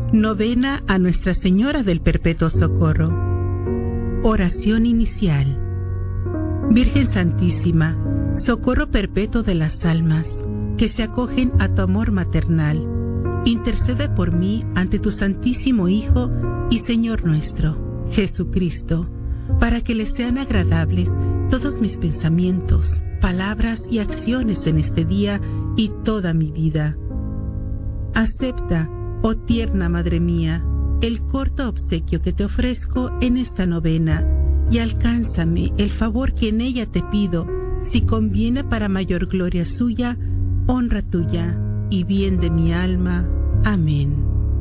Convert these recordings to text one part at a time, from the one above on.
Novena a Nuestra Señora del Perpetuo Socorro. Oración inicial. Virgen Santísima, socorro perpetuo de las almas que se acogen a tu amor maternal, intercede por mí ante tu Santísimo Hijo y Señor nuestro, Jesucristo, para que le sean agradables todos mis pensamientos, palabras y acciones en este día y toda mi vida. Acepta, oh tierna Madre mía, el corto obsequio que te ofrezco en esta novena y alcánzame el favor que en ella te pido, si conviene para mayor gloria suya, honra tuya y bien de mi alma. Amén.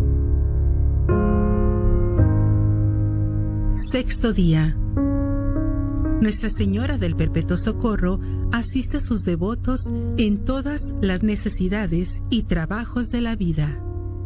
Sexto día. Nuestra Señora del Perpetuo Socorro asiste a sus devotos en todas las necesidades y trabajos de la vida.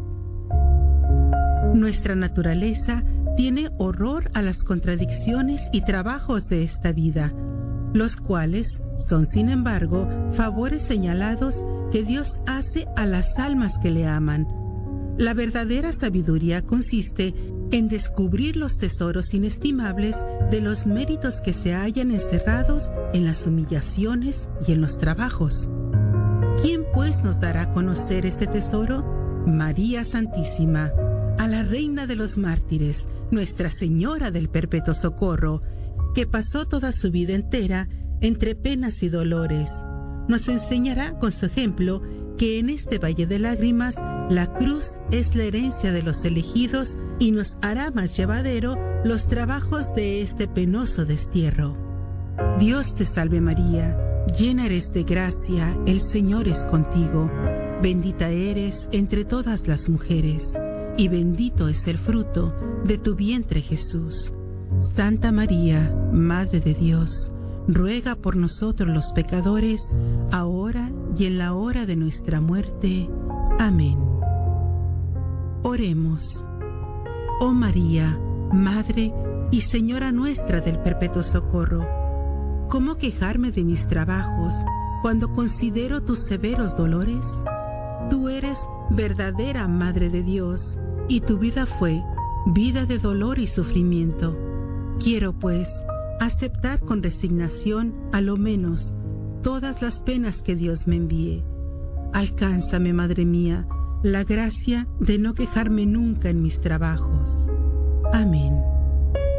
Nuestra naturaleza tiene horror a las contradicciones y trabajos de esta vida, los cuales son, sin embargo, favores señalados que Dios hace a las almas que le aman. La verdadera sabiduría consiste en descubrir los tesoros inestimables de los méritos que se hallan encerrados en las humillaciones y en los trabajos. ¿Quién pues nos dará a conocer este tesoro? María Santísima, a la Reina de los Mártires, Nuestra Señora del Perpetuo Socorro, que pasó toda su vida entera entre penas y dolores, nos enseñará con su ejemplo que en este valle de lágrimas la cruz es la herencia de los elegidos y nos hará más llevadero los trabajos de este penoso destierro. Dios te salve María, llena eres de gracia, el Señor es contigo, bendita eres entre todas las mujeres, y bendito es el fruto de tu vientre Jesús. Santa María, Madre de Dios, ruega por nosotros los pecadores, ahora y en la hora de nuestra muerte. Amén. Oremos. Oh María, Madre y Señora nuestra del Perpetuo Socorro, ¿cómo quejarme de mis trabajos cuando considero tus severos dolores? Tú eres verdadera Madre de Dios, y tu vida fue vida de dolor y sufrimiento. Quiero, pues, aceptar con resignación, a lo menos, todas las penas que Dios me envíe. Alcánzame, Madre mía, la gracia de no quejarme nunca en mis trabajos. Amén.